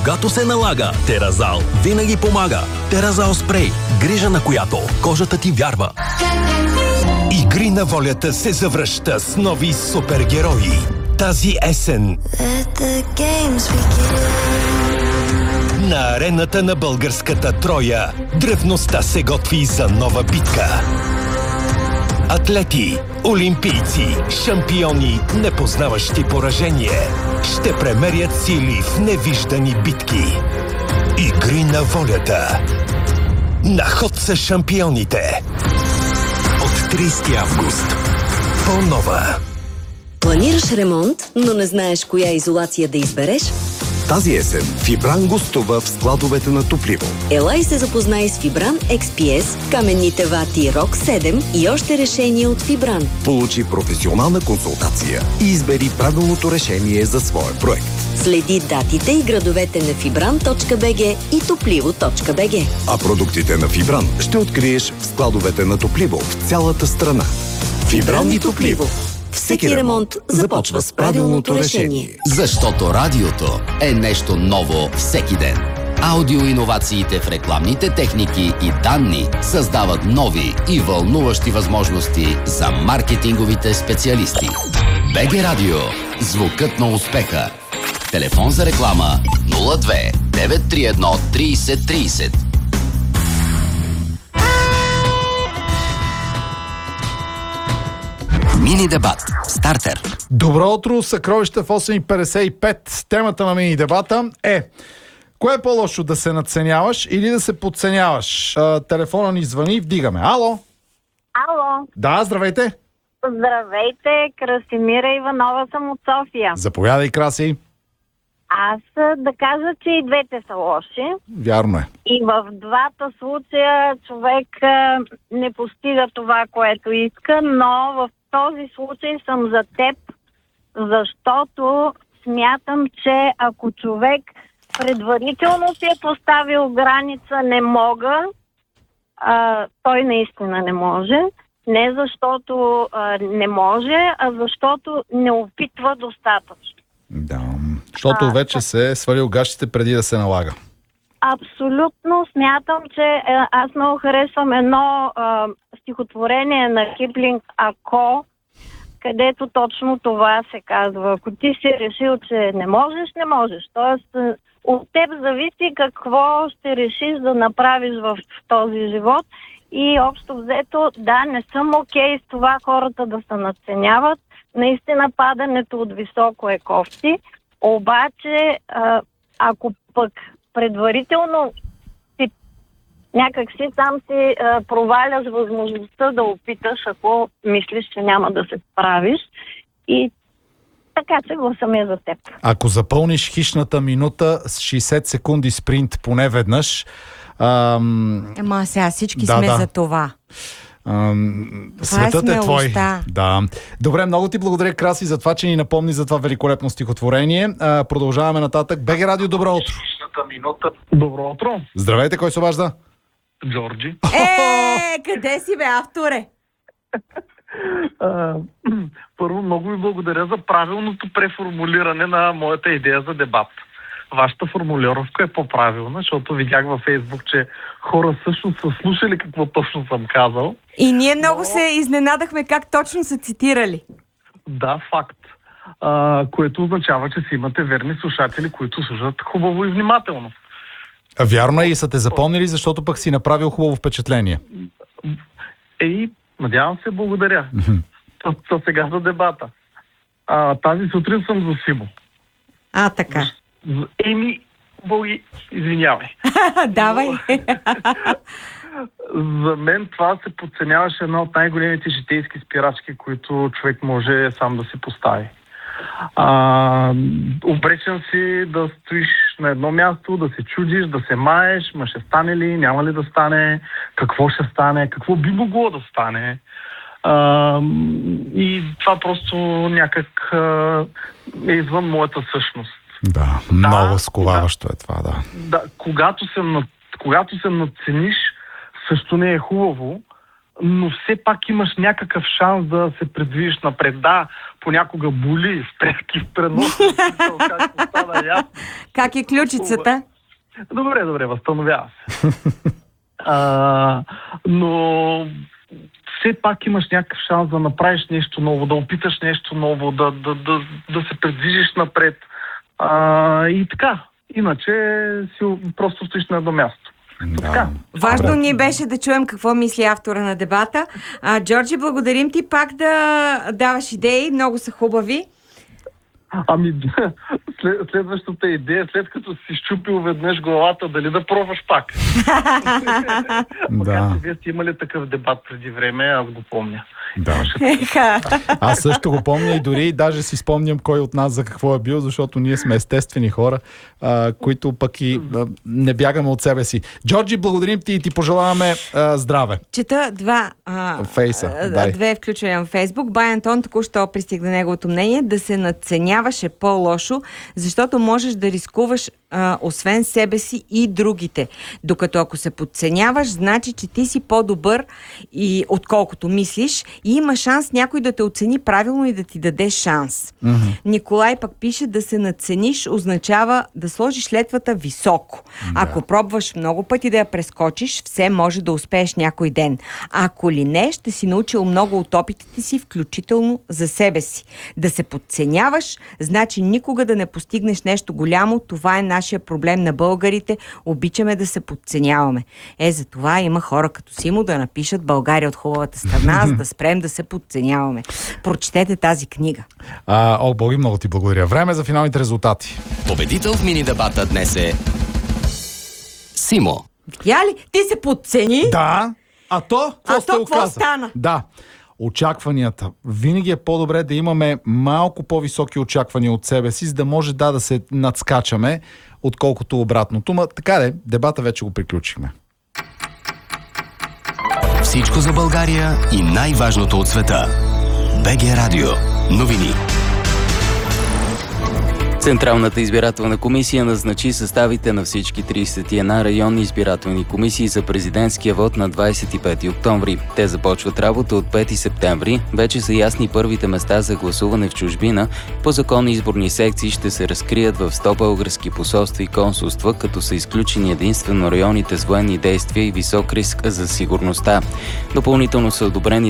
Когато се налага, Теразал винаги помага. Теразал спрей, грижа на която кожата ти вярва. Игри на волята се завръща с нови супергерои. Тази есен на арената на българската Троя древността се готви за нова битка. Атлети, олимпийци, шампиони, непознаващи поражение, ще премерят сили в невиждани битки. Игри на волята. На ход са шампионите. От 30 август. По-нова. Планираш ремонт, но не знаеш коя изолация да избереш? Тази есен Фибран гостува в складовете на Топливо. Ела и се запознай с Фибран XPS, каменните вати ROK 7 и още решения от Фибран. Получи професионална консултация и избери правилното решение за своя проект. Следи датите и градовете на fibran.bg и toplivo.bg. А продуктите на Фибран ще откриеш в складовете на Топливо в цялата страна. Фибран и Топливо. Всеки ремонт започва с правилното решение. Защото радиото е нещо ново всеки ден. Аудиоиновациите в рекламните техники и данни създават нови и вълнуващи възможности за маркетинговите специалисти. БГ Радио. Звукът на успеха. Телефон за реклама 02 931 30 30. Мини дебат. Стартер. Добро утро, съкровища в 8.55. Темата на мини дебата е: кое е по-лошо, да се надценяваш или да се подценяваш? Телефона ни звъни, вдигаме. Ало? Ало. Да, здравейте. Здравейте, Красимира Иванова съм от София. Заповядай, Краси. Аз да кажа, че и двете са лоши. Вярно е. И в двата случая човек не постига това, което иска, но в този случай съм за теб, защото смятам, че ако човек предварително си е поставил граница не мога, той наистина не може. Не защото не може, а защото не опитва достатъчно. Да, защото вече се е свалил гащите преди да се налага. Абсолютно смятам, че аз много харесвам едно стихотворение на Киплинг «Ако», където точно това се казва. Ако ти си решил, че не можеш, не можеш. Тоест от теб зависи какво ще решиш да направиш в този живот. И общо взето, да, не съм окей с това хората да се надценяват. Наистина падането от високо е кофти. Обаче, ако пък предварително си някак си сам си проваляш възможността да опиташ, ако мислиш, че няма да се справиш. И така се гласаме за теб. Ако запълниш хищната минута с 60 секунди спринт поне веднъж... Ама сега всички сме за това. Светът е твой. Да. Добре, много ти благодаря, Краси, за това, че ни напомни за това великолепно стихотворение. Продължаваме нататък. БГ Радио, добро утро. Добро утро. Здравейте, кой се обажда? Джорджи. Къде си бе, авторе? Първо, много ви благодаря за правилното преформулиране на моята идея за дебат. Вашата формулировка е по-правилна, защото видях във Фейсбук, че хора също са слушали какво точно съм казал. И ние много се изненадахме как точно са цитирали. Да, факт. Което означава, че си имате верни слушатели, които слушат хубаво и внимателно. Вярно е, и са те запомнили, защото пък си направил хубаво впечатление. Надявам се, благодаря. Сега за дебата. Тази сутрин съм за Симо. Така. Боги, извинявай. Давай. За мен това се подценяваше една от най-големите житейски спирачки, които човек може сам да си постави. Обречен си да стоиш на едно място, да се чудиш, да се маеш, ма ще стане ли, няма ли да стане, какво ще стане, какво би могло да стане. И това просто някак е извън моята същност. Да, много сковаващо е това, да. Да, когато се надцениш, също не е хубаво, но все пак имаш някакъв шанс да се придвижиш напред. Да, понякога боли, спредки в пренос, както стана ясно. Как е ключицата? Добре, възстановява се. Но все пак имаш някакъв шанс да направиш нещо ново, да опиташ нещо ново, да се придвижиш напред. И така. Иначе просто стоиш на едно място. Да. Важно ни беше да чуем какво мисли автора на дебата. Джорджи, благодарим ти пак да даваш идеи. Много са хубави. Следващата идея, след като си щупил веднъж главата, дали да пробваш пак? Да. Вие сте имали такъв дебат преди време, аз го помня. Да. Аз също го помня и дори даже си спомням кой от нас за какво е бил, защото ние сме естествени хора, които пък и не бягаме от себе си. Джорджи, благодарим ти и ти пожелаваме здраве. Чета две включвания в Фейсбук. Бай Антон току-що пристигна неговото мнение: да се надценяваш е по-лошо, защото можеш да рискуваш освен себе си и другите. Докато ако се подценяваш, значи, че ти си по-добър и отколкото мислиш и има шанс някой да те оцени правилно и да ти даде шанс. Николай пък пише: да се надцениш означава да сложиш летвата високо. Ако пробваш много пъти да я прескочиш, все може да успееш някой ден. Ако ли не, ще си научил много от опитите си, включително за себе си. Да се подценяваш, значи никога да не постигнеш нещо голямо. Това е нашия проблем на българите. Обичаме да се подценяваме. За това има хора като Симо да напишат: България от хубавата страна, за да спрем да се подценяваме. Прочетете тази книга. Боги, много ти благодаря. Време за финалните резултати. Победител в мини дебата днес е Симо. Видя ли? Ти се подцени? Да. Какво стана? Да. Очакванията. Винаги е по-добре да имаме малко по-високи очаквания от себе си, за да може да се надскачаме, отколкото обратното. Така дебата вече го приключихме. Всичко за България и най-важното от света. БГ Радио. Новини. Централната избирателна комисия назначи съставите на всички 31 районни избирателни комисии за президентския вод на 25 октомври. Те започват работа от 5 септември. Вече са ясни първите места за гласуване в чужбина. По закон изборни секции ще се разкрият в 100 български посолства и консулства, като са изключени единствено районите с военни действия и висок риск за сигурността. Допълнително са одобрени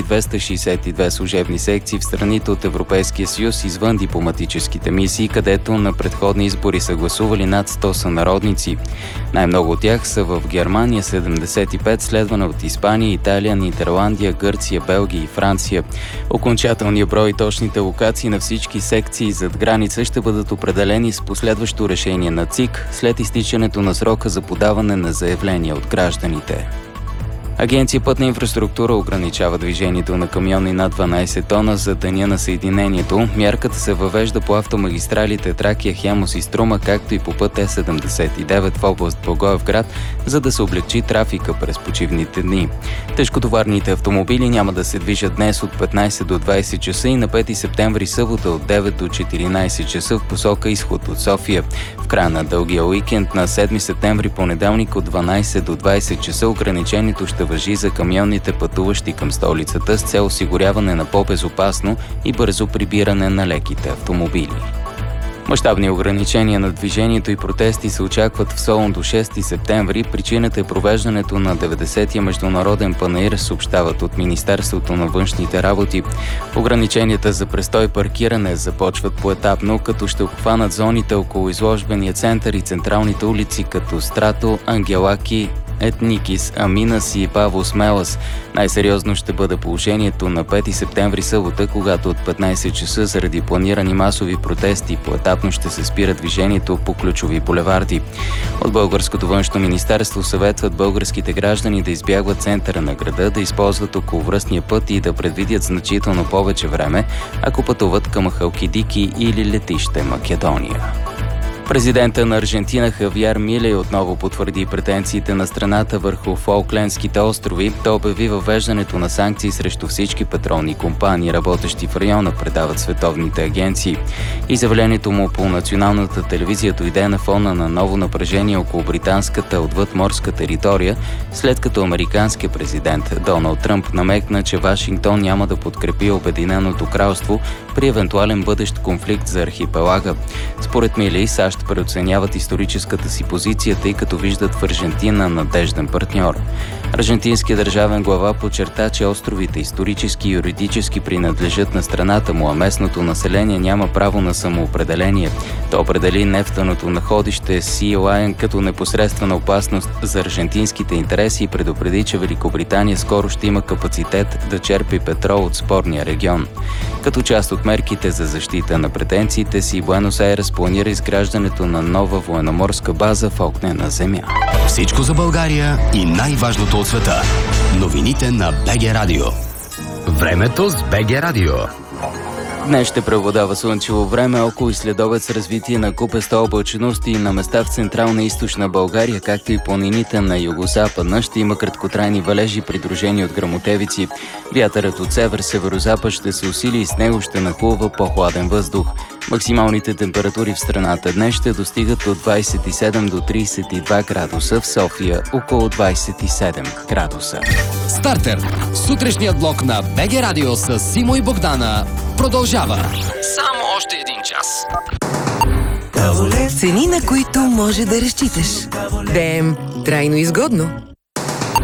262 служебни секции в страните от Европейския съюз извън дипломатическите мисии, където на предходни избори са гласували над 100 сънародници. Най-много от тях са в Германия 75, следвана от Испания, Италия, Нидерландия, Гърция, Белгия и Франция. Окончателният брой и точните локации на всички секции зад граница ще бъдат определени с последващо решение на ЦИК след изтичането на срока за подаване на заявления от гражданите. Агенция Пътна инфраструктура ограничава движението на камиони над 12 тона за деня на съединението. Мярката се въвежда по автомагистралите Тракия, Хемус и Струма, както и по път Е79 в област Благоевград, за да се облегчи трафика през почивните дни. Тежкотоварните автомобили няма да се движат днес от 15 до 20 часа и на 5 септември събота от 9 до 14 часа в посока изход от София. В края на дългия уикенд на 7 септември понеделник от 12 до 20 часа ограничението ще важи за камионните пътуващи към столицата с цел осигуряване на по-безопасно и бързо прибиране на леките автомобили. Мащабни ограничения на движението и протести се очакват в Солун до 6 септември. Причината е провеждането на 90-я международен панаир, съобщават от Министерството на външните работи. Ограниченията за престой и паркиране започват поетапно, като ще обхванат зоните около изложбения център и централните улици като Страто, Ангелаки, Етникис, Аминас и Павло Смелас. Най-сериозно ще бъде положението на 5 септември събота, когато от 15 часа заради планирани масови протести поетапно ще се спира движението по ключови булеварди. От Българското външно министерство съветват българските граждани да избягват центъра на града, да използват околовръстния път и да предвидят значително повече време, ако пътуват към Халкидики или летище Македония. Президента на Аржентина Хавиер Милей отново потвърди претенциите на страната върху Фолклендските острови. Той обяви въвеждането на санкции срещу всички петролни компании, работещи в района, предават световните агенции. Изявлението му по националната телевизия дойде на фона на ново напрежение около британската отвъдморска територия, след като американският президент Доналд Тръмп намекна, че Вашингтон няма да подкрепи Обединеното кралство при евентуален бъдещ конфликт за архипелага. Според Милей, САЩ преоценяват историческата си позиция, тъй като виждат в Аржентина надежден партньор. Аржентинският държавен глава подчерта, че островите исторически и юридически принадлежат на страната му, а местното население няма право на самоопределение. Той определи нефтеното находище Sea Lion като непосредствена опасност за аржентинските интереси и предупреди, че Великобритания скоро ще има капацитет да черпи петрол от спорния регион. Като част от мерките за защита на претенциите си, Буенос Айрес планира изграждането на нова военноморска база в огнена земя. Всичко за България и най-важното от света. Новините на БГ Радио. Времето с БГ Радио. Днес ще преобладава слънчево време, около и следобед с развитие на купеста облачност и на места в централна и източна България, както и планините на югозападна. Ще има краткотрайни валежи, придружени от гръмотевици. Вятърът от север-северозапад ще се усили и с него ще нахлува по-хладен въздух. Максималните температури в страната днес ще достигат от 27 до 32 градуса, в София около 27 градуса. Стартер. Сутрешният блок на БГ Радио с Симо и Богдана продължава. Само още един час. Цени, на които може да разчиташ. ДМ. Трайно изгодно.